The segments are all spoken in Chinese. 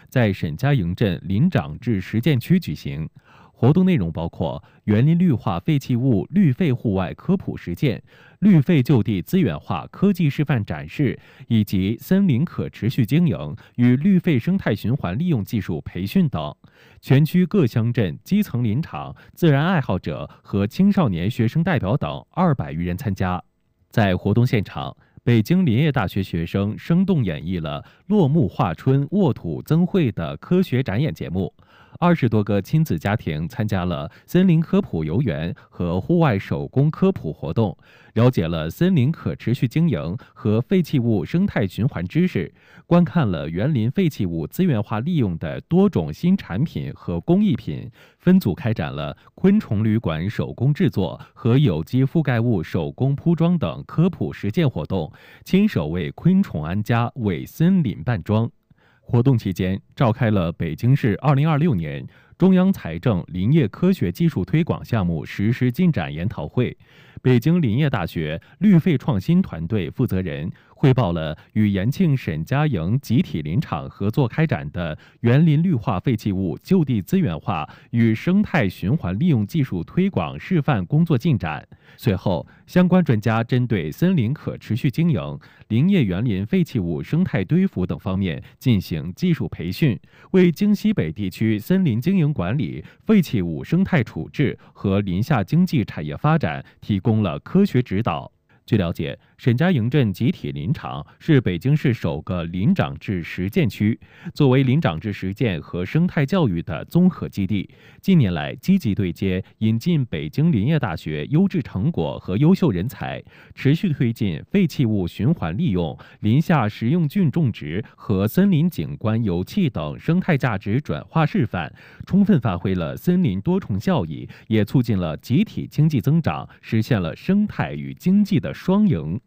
在沈家营镇林长治实践区举行。活动内容包括园林绿化废弃物绿废户外科普实践、绿废就地资源化科技示范展示，以及森林可持续经营与绿废生态循环利用技术培训等。全区各乡镇基层林场、自然爱好者和青少年学生代表等200余人参加。在活动现场，北京林业大学学生生动演绎了落木化春、沃土增慧的科学展演节目。20多个亲子家庭参加了森林科普游园和户外手工科普活动，了解了森林可持续经营和废弃物生态循环知识，观看了园林废弃物资源化利用的多种新产品和工艺品，分组开展了昆虫旅馆手工制作和有机覆盖物手工铺装等科普实践活动，亲手为昆虫安家、为森林扮装。活动期间，召开了北京市2026年中央财政林业科学技术推广项目实施进展研讨会。北京林业大学绿废创新团队负责人汇报了与延庆沈家营集体林场合作开展的园林绿化废弃物就地资源化与生态循环利用技术推广示范工作进展。随后，相关专家针对森林可持续经营、林业园林废弃物生态堆浮等方面进行技术培训，为京西北地区森林经营管理、废弃物生态处置和林下经济产业发展提供了科学指导。据了解，沈家营镇集体林场是北京市首个林长治实践区，作为林长治实践和生态教育的综合基地，近年来积极对接引进北京林业大学优质成果和优秀人才，持续推进废弃物循环利用、林下食用菌种植和森林景观油气等生态价值转化示范，充分发挥了森林多重效益，也促进了集体经济增长，实现了生态与经济的双赢。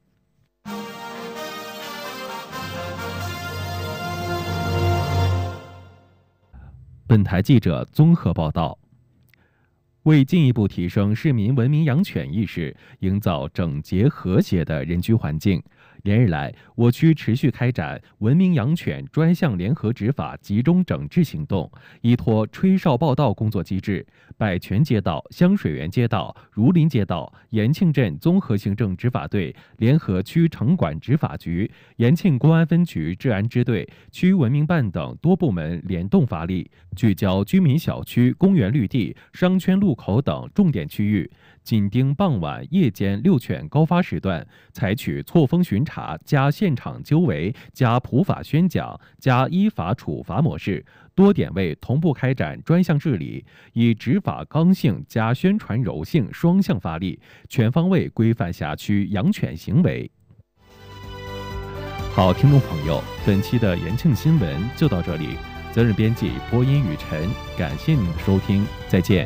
本台记者综合报道。为进一步提升市民文明养犬意识，营造整洁和谐的人居环境，连日来，我区持续开展文明养犬专项联合执法集中整治行动，依托吹哨报道工作机制，百泉街道、香水园街道、儒林街道、延庆镇综合行政执法队联合区城管执法局、延庆公安分局治安支队、区文明办等多部门联动发力，聚焦居民小区、公园绿地、商圈路口等重点区域，紧盯傍晚、夜间遛犬高发时段，采取错峰巡查加现场纠围加普法宣讲加依法处罚模式，多点位同步开展专项治理，以执法刚性加宣传柔性双向发力，全方位规范辖区养犬行为。好，听众朋友，本期的延庆新闻就到这里，责任编辑播音雨晨，感谢您的收听，再见。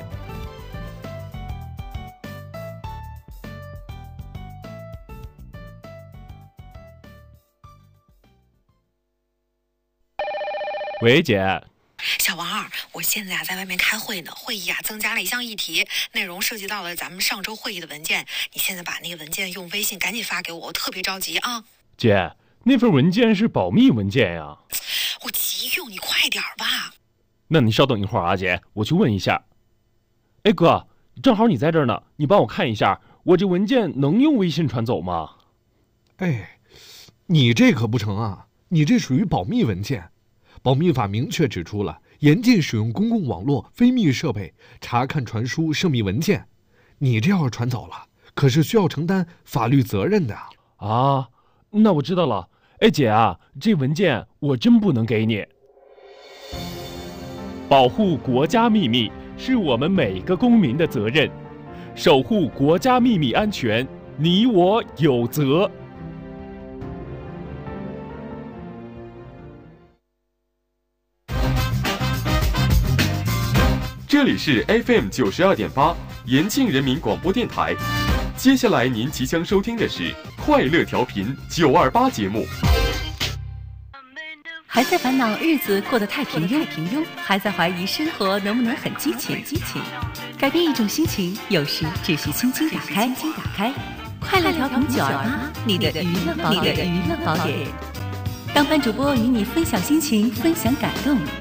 喂，姐。 小王儿，我现在在外面开会呢，会议增加了一项议题，内容涉及到了咱们上周会议的文件，你现在把那个文件用微信赶紧发给我，我特别着急啊。 姐，那份文件是保密文件呀。 我急用，你快点吧。 那你稍等一会儿啊，姐，我去问一下。哎哥，正好你在这儿呢，你帮我看一下，我这文件能用微信传走吗？ 哎，你这可不成啊，你这属于保密文件。保密法明确指出了，严禁使用公共网络、非密设备查看、传输涉密文件。你这要是传走了，可是需要承担法律责任的啊。那我知道了。哎姐啊，这文件我真不能给你。保护国家秘密是我们每个公民的责任，守护国家秘密安全，你我有责。 这里是 FM 92.8延庆人民广播电台，接下来您即将收听的是快乐调频928节目。 还在烦恼日子过得太平庸，还在怀疑生活能不能很激情？改变一种心情，有时只需轻轻打开。快乐调频928，你的娱乐宝典。当班主播与你分享心情，分享感动，